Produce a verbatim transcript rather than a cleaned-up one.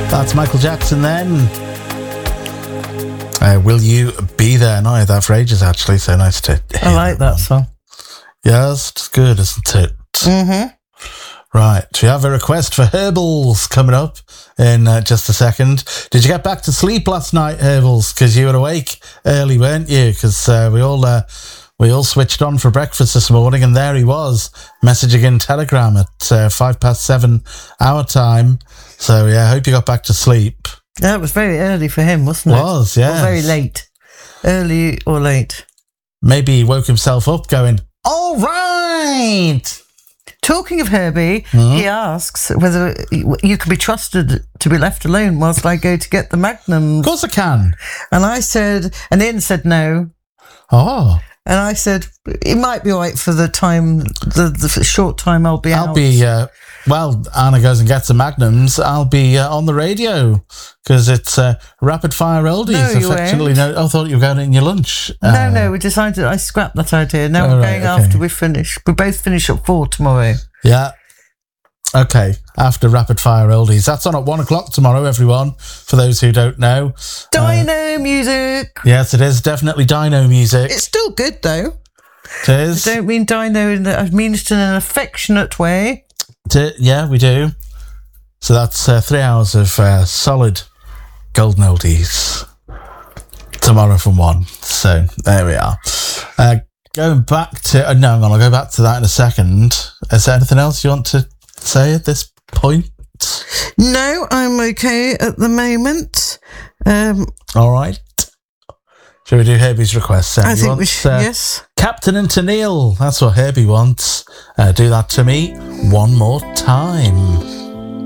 That's Michael Jackson then. Uh, Will You Be There? No, I had that for ages actually, so nice to I like that, that song. Yes, it's good, isn't it? Mm-hmm. Right, we have a request for Herbals coming up in uh, just a second. Did you get back to sleep last night, Herbals? Because you were awake early, weren't you? Because uh, we all uh, we all switched on for breakfast this morning, and there he was, messaging in Telegram at uh, five past seven our time. So yeah, I hope you got back to sleep. Yeah, it was very early for him, wasn't it? Was, yeah. Or very late. Early or late. Maybe he woke himself up going, all right. Talking of Herbie, mm-hmm. he asks whether you can be trusted to be left alone whilst I go to get the Magnums. Of course I can. And I said, and Ian said no. Oh. And I said, it might be all right for the time, the, the short time I'll be I'll out. I'll be, uh, well, Anna goes and gets the Magnums. I'll be uh, on the radio because it's uh, rapid fire oldies. No, you affectionately, no, I thought you were going in your lunch. No, uh, no, we decided, I scrapped that idea. No, oh, we're right, going okay. after we finish. We both finish at four tomorrow. Yeah. Okay, after Rapid Fire Oldies. That's on at one o'clock tomorrow, everyone, for those who don't know. Dino uh, music. Yes, it is definitely dino music. It's still good, though. It is. I don't mean dino, in the, I mean it in an affectionate way. It, yeah, we do. So that's uh, three hours of uh, solid golden oldies tomorrow from one. So there we are. Uh, going back to... Uh, no, I'm going to go back to that in a second. Is there anything else you want to say at this point? No, I'm okay at the moment. Um, All right. Shall we do Herbie's request? Sam? I you think want, we should, uh, yes. Captain and Tennille. That's what Herbie wants. Uh, do that to me one more time.